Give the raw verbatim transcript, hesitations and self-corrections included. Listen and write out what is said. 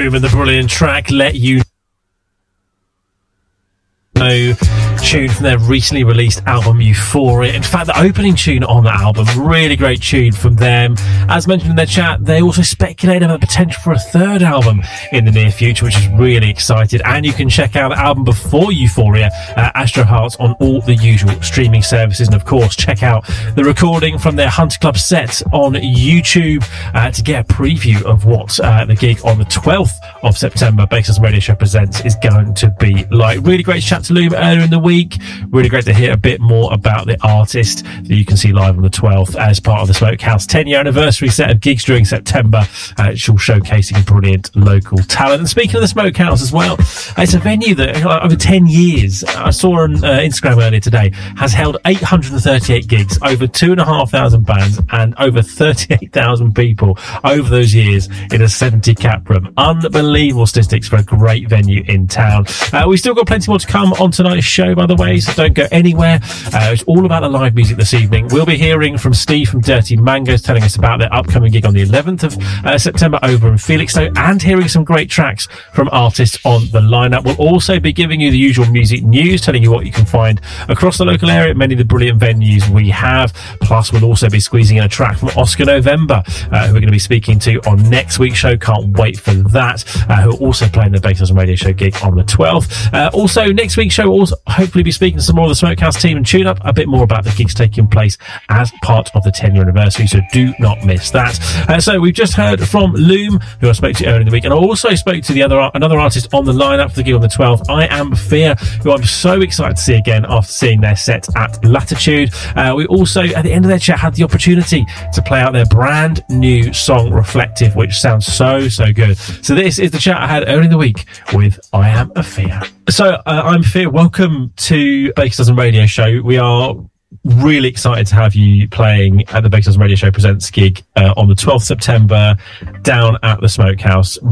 Loom and the brilliant track Let You Know, tune from their recently released album Euphoria. In fact, the opening tune on that album, really great tune from them. As mentioned in their chat, they also speculate about the potential for a third album in the near future, which is really excited. And you can check out the album before Euphoria, uh, Astro Hearts, on all the usual streaming services. And of course, check out the recording from their Hunter Club set on YouTube uh, to get a preview of what uh, the gig on the twelfth of September, Baker's Radio Show Presents, is going to be like. Really great chat to Loom earlier in the week. Really great to hear a bit more about the artist that you can see live on the twelfth as part of the Smokehouse ten year anniversary set of gigs during September. Uh, it's all showcasing brilliant local talent. And speaking of the Smokehouse as well, it's a venue that uh, over ten years, I saw on uh, Instagram earlier today, has held eight hundred thirty-eight gigs, over two and a half thousand bands, and over thirty-eight thousand people over those years in a seventy cap room. Unbelievable statistics for a great venue in town. Uh, we've still got plenty more to come on tonight's show, by the way, so don't go anywhere. Uh, it's all about the live music this evening. We'll be hearing from Steve from Dirty Mangoes, telling us about their upcoming gig on the eleventh of uh, September over in Felixstowe, and hearing some great tracks from artists on the lineup. We'll also be giving you the usual music news, telling you what you can find across the local area at many of the brilliant venues we have. Plus, we'll also be squeezing in a track from Oscar November, uh, who we're going to be speaking to on next week's show. Can't wait for that. Uh, who are also playing the Baker's Radio Show gig on the twelfth. Uh, also, next week's show, we'll also hopefully be speaking to some more of the Smokehouse team and tune up a bit more about the gigs taking place as part of the ten year anniversary, so do not miss that. Uh, so we've just heard from Loom, who I spoke to earlier in the week, and I also spoke to the other another artist on the lineup for the gig on the twelfth, I Am Fear, who I'm so excited to see again after seeing their set at Latitude. Uh, we also, at the end of their chat, had the opportunity to play out their brand new song Reflective, which sounds so so good. So this is the chat I had earlier in the week with I Am a Fear. So uh, I'm Fear. Welcome to Baker's Dozen Radio Show. We are really excited to have you playing at the Baker's Dozen Radio Show Presents gig uh, on the twelfth of September down at the Smokehouse.